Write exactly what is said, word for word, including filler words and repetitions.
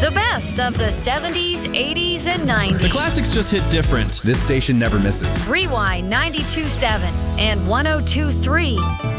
The best of the seventies, eighties, and nineties. The classics just hit different. This station never misses. Rewind ninety-two point seven and one oh two point three.